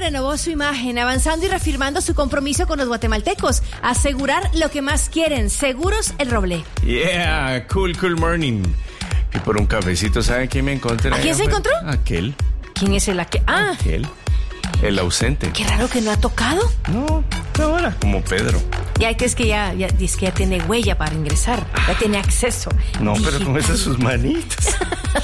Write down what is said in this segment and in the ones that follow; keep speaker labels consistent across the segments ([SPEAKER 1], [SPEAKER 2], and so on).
[SPEAKER 1] renovó su imagen, avanzando y reafirmando su compromiso con los guatemaltecos. Asegurar lo que más quieren. Seguros El Roble.
[SPEAKER 2] Yeah, cool morning. Y por un cafecito, ¿saben quién me encontré?
[SPEAKER 1] ¿A quién se encontró?
[SPEAKER 2] Aquel.
[SPEAKER 1] ¿Quién es el aquel? Ah,
[SPEAKER 2] aquel. El ausente.
[SPEAKER 1] Qué raro que no ha tocado.
[SPEAKER 2] No, ahora como Pedro.
[SPEAKER 1] Ya es que ya tiene huella para ingresar. Ya tiene acceso.
[SPEAKER 2] No, pero con esas sus manitas.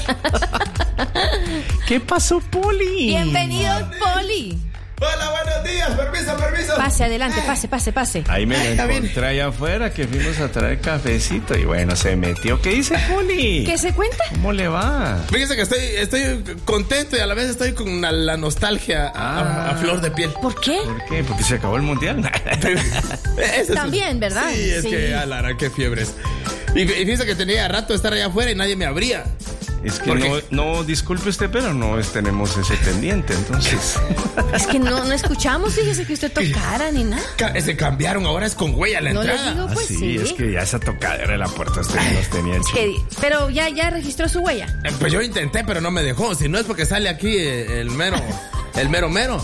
[SPEAKER 2] ¿Qué pasó, Poli?
[SPEAKER 1] Bienvenido, Poli.
[SPEAKER 3] Hola, buenos días, permiso.
[SPEAKER 1] Pase, adelante, pase.
[SPEAKER 2] Ahí me lo encontré allá afuera, que fuimos a traer cafecito y bueno, se metió. ¿Qué dice, Poli?
[SPEAKER 1] ¿Qué se cuenta?
[SPEAKER 2] ¿Cómo le va?
[SPEAKER 3] Fíjese que estoy contento y a la vez estoy con la nostalgia a flor de piel.
[SPEAKER 1] ¿Por qué?
[SPEAKER 2] ¿Por qué? Porque se acabó el mundial.
[SPEAKER 1] También, ¿verdad?
[SPEAKER 3] Sí, es que, Lara, qué fiebres. Y fíjese que tenía rato de estar allá afuera y nadie me abría.
[SPEAKER 2] Es que no, disculpe usted, pero no tenemos ese pendiente, entonces.
[SPEAKER 1] Es que no escuchamos, fíjese que usted tocara ni nada.
[SPEAKER 3] Se cambiaron, ahora es con huella la entrada.
[SPEAKER 1] No les digo, pues
[SPEAKER 2] sí. Es que ya esa tocadera de la puerta usted nos tenía hecho.
[SPEAKER 1] Pero ya registró su huella.
[SPEAKER 3] Pues yo intenté, pero no me dejó. Si no es porque sale aquí el mero. El mero mero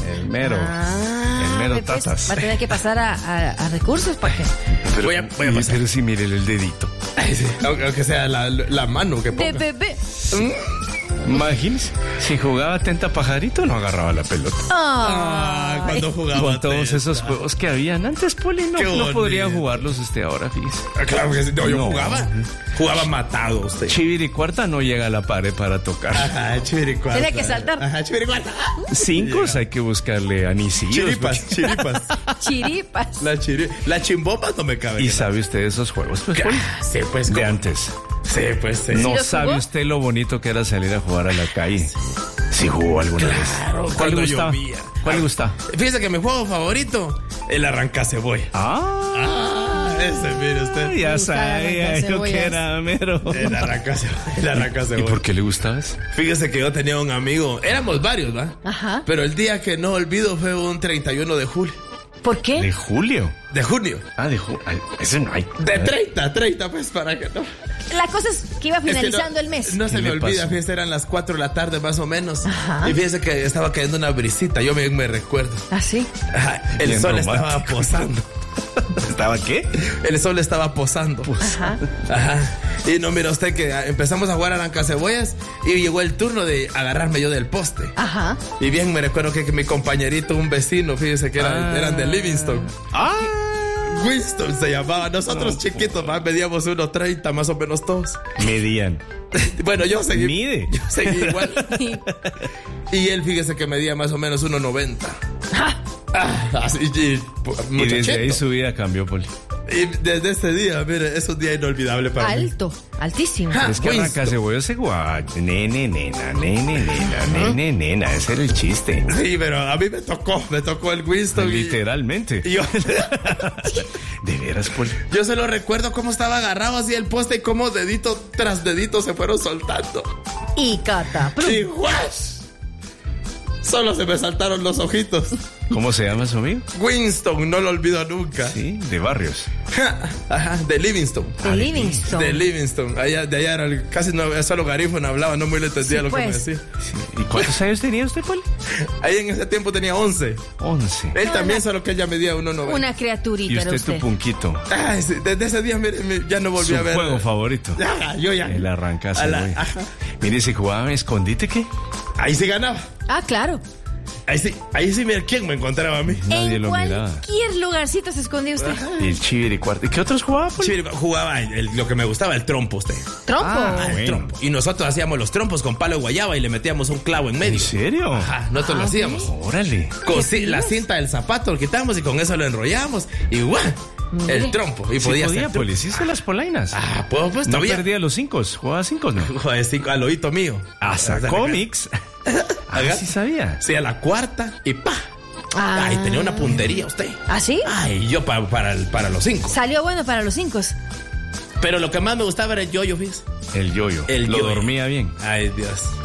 [SPEAKER 1] tatas. Va a tener que pasar a recursos para que.
[SPEAKER 2] Pero
[SPEAKER 3] voy a pasar.
[SPEAKER 2] Pero sí, mire el dedito.
[SPEAKER 3] Ay, sí, aunque sea la mano que ponga.
[SPEAKER 1] De bebé.
[SPEAKER 2] Imagínese, si jugaba Tenta Pajarito no agarraba la pelota.
[SPEAKER 3] Cuando jugaba
[SPEAKER 2] con todos esos juegos que habían antes, Poli, no podría jugarlos usted ahora, fíjese.
[SPEAKER 3] Claro que sí, yo jugaba matado usted.
[SPEAKER 2] Chiviricuarta no llega a la pared para tocar.
[SPEAKER 3] Ajá, chiviricuarta.
[SPEAKER 1] Tiene que saltar.
[SPEAKER 3] Ajá, chiviricuarta.
[SPEAKER 2] Cinco hay que buscarle anisillos.
[SPEAKER 3] Chiripas. La chimbomba no me cabe.
[SPEAKER 2] ¿Y sabe usted de esos juegos, pues, Poli?
[SPEAKER 3] Sí, pues.
[SPEAKER 2] De antes.
[SPEAKER 3] Sí, pues. Sí.
[SPEAKER 2] No sabe usted lo bonito que era salir a jugar a la calle. Sí jugó alguna vez. ¿Cuál le gustaba? ¿Cuál le gustaba?
[SPEAKER 3] Fíjese que mi juego favorito, el arrancacebolla. Ese, mire usted.
[SPEAKER 2] Ya sabía yo que era mero.
[SPEAKER 3] El arrancacebolla.
[SPEAKER 2] ¿Y por qué le gustaba eso?
[SPEAKER 3] Fíjese que yo tenía un amigo, éramos varios, ¿va?
[SPEAKER 1] Ajá.
[SPEAKER 3] Pero el día que no olvido fue un 31 de julio.
[SPEAKER 1] ¿Por qué?
[SPEAKER 2] ¿De julio?
[SPEAKER 3] De junio.
[SPEAKER 2] De junio. Ese no hay.
[SPEAKER 3] De 30, pues, para que no.
[SPEAKER 1] La cosa es que iba finalizando el mes.
[SPEAKER 3] No se me olvida, fíjese, eran las 4 de la tarde más o menos.
[SPEAKER 1] Ajá.
[SPEAKER 3] Y fíjese que estaba cayendo una brisita, yo me recuerdo.
[SPEAKER 1] ¿Ah, sí?
[SPEAKER 3] Ajá, el sol estaba posando.
[SPEAKER 2] ¿Estaba qué?
[SPEAKER 3] El sol estaba posando. Ajá. Y no, mira usted que empezamos a jugar arrancacebollas y llegó el turno de agarrarme yo del poste.
[SPEAKER 1] Ajá.
[SPEAKER 3] Y bien me recuerdo que mi compañerito, un vecino, fíjese que eran de Livingston. Winston se llamaba. Nosotros chiquitos, medíamos 1.30 más o menos todos.
[SPEAKER 2] Medían.
[SPEAKER 3] Bueno, yo seguí.
[SPEAKER 2] Mide.
[SPEAKER 3] Yo seguí igual. Y él, fíjese que medía más o menos 1.90. Así,
[SPEAKER 2] y desde ahí su vida cambió, Poli.
[SPEAKER 3] Y desde ese día, mire, es un día inolvidable para mí.
[SPEAKER 1] Altísimo.
[SPEAKER 2] Es que arrancacebollo se guay. Nene, nena. Ese era el chiste.
[SPEAKER 3] Sí, pero a mí me tocó el Winston.
[SPEAKER 2] Literalmente.
[SPEAKER 3] Y yo,
[SPEAKER 2] de veras, Poli.
[SPEAKER 3] Yo se lo recuerdo cómo estaba agarrado así el poste y cómo dedito tras dedito se fueron soltando.
[SPEAKER 1] Y cata.
[SPEAKER 3] Y ¡guash! Solo se me saltaron los ojitos.
[SPEAKER 2] ¿Cómo se llama su amigo?
[SPEAKER 3] Winston, no lo olvido nunca.
[SPEAKER 2] Sí, de Barrios.
[SPEAKER 3] Ajá, de Livingston.
[SPEAKER 1] De
[SPEAKER 3] Livingston. De allá era casi solo garífono hablaba, no muy le entendía lo que me decía.
[SPEAKER 2] Sí. ¿Y cuántos años tenía usted, Poli?
[SPEAKER 3] Ahí en ese tiempo tenía 11. 11. Él también, solo que él ya medía 1.90.
[SPEAKER 1] Una criaturita.
[SPEAKER 2] Y usted tu punquito.
[SPEAKER 3] Sí, desde ese día ya no volví a ver.
[SPEAKER 2] Su juego favorito.
[SPEAKER 3] Yo ya.
[SPEAKER 2] El arrancacebollas. Mire, si jugaba en escondite, ¿qué?
[SPEAKER 3] Ahí sí ganaba.
[SPEAKER 1] Claro.
[SPEAKER 3] Ahí sí, mira, ¿quién me encontraba a mí?
[SPEAKER 2] Nadie lo miraba.
[SPEAKER 1] En cualquier lugarcito se escondía usted.
[SPEAKER 2] Y el chiviricuarta. ¿Y qué otros jugaba, Poli?
[SPEAKER 3] Jugaba lo que me gustaba, el trompo usted.
[SPEAKER 1] ¿Trompo?
[SPEAKER 3] El trompo. Y nosotros hhacíamos los trompos con palo de guayaba y le metíamos un clavo en medio.
[SPEAKER 2] ¿En serio?
[SPEAKER 3] Ajá, nosotros lo hacíamos.
[SPEAKER 2] Órale.
[SPEAKER 3] Con la cinta del zapato lo quitamos y con eso lo enrollamos y ¡guau! El trompo. Y podía ser.
[SPEAKER 2] Poli, hiciste las polainas.
[SPEAKER 3] Pues
[SPEAKER 2] no
[SPEAKER 3] todavía.
[SPEAKER 2] Perdía los 5, jugaba 5, ¿no?
[SPEAKER 3] Jugaba 5 al oído mío.
[SPEAKER 2] Hasta cómics. Sí sabía.
[SPEAKER 3] Sí, a la cuarta y ¡pa! Ay, tenía una puntería usted.
[SPEAKER 1] ¿Ah, sí?
[SPEAKER 3] Ay, yo para los 5.
[SPEAKER 1] Salió bueno para los 5.
[SPEAKER 3] Pero lo que más me gustaba era el yoyo, fíjese.
[SPEAKER 2] El yoyo. Lo dormía bien.
[SPEAKER 3] Ay, Dios.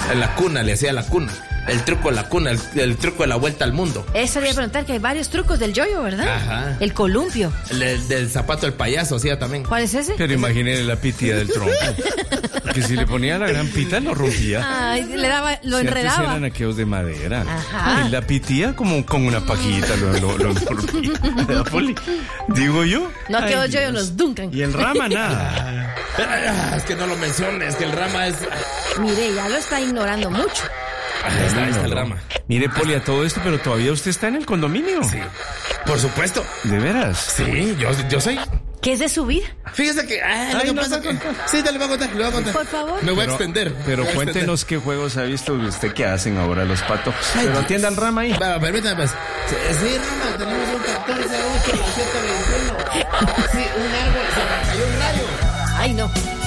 [SPEAKER 3] En la cuna, le hacía la cuna. El truco de la cuna, el truco de la vuelta al mundo.
[SPEAKER 1] Eso voy a preguntar, que hay varios trucos del yoyo, ¿verdad?
[SPEAKER 3] Ajá.
[SPEAKER 1] El columpio.
[SPEAKER 3] Del zapato del payaso hacía también.
[SPEAKER 1] ¿Cuál es ese?
[SPEAKER 2] Pero imagínate la pitía del tronco. Que si le ponía la gran pita, lo rompía.
[SPEAKER 1] Ay, le daba, lo enredaba.
[SPEAKER 2] Antes eran aquellos de madera.
[SPEAKER 1] Ajá.
[SPEAKER 2] Y la pitía como con una pajita lo envolvía. Digo yo.
[SPEAKER 1] No, que los yoyos los duncan.
[SPEAKER 2] Y el rama nada.
[SPEAKER 3] Es que no lo menciones, que el rama es...
[SPEAKER 1] Mire, ya lo está ignorando mucho.
[SPEAKER 3] Ahí está el rama.
[SPEAKER 2] Mire, Poli, a todo esto, pero todavía usted está en el condominio.
[SPEAKER 3] Sí, por supuesto.
[SPEAKER 2] ¿De veras?
[SPEAKER 3] Sí, yo soy.
[SPEAKER 1] ¿Qué es de su vida?
[SPEAKER 3] Fíjese que... lo que pasa que... Sí, te lo voy a contar,
[SPEAKER 1] Por favor.
[SPEAKER 3] Me voy a extender.
[SPEAKER 2] Pero cuéntenos qué juegos ha visto usted que hacen ahora los patos. Pero atienda al rama ahí.
[SPEAKER 3] Permítame, pues. Sí, rama, tenemos un 14, 8, 7, 21. Sí, un árbol, se me cayó un rayo.
[SPEAKER 1] Ay, no.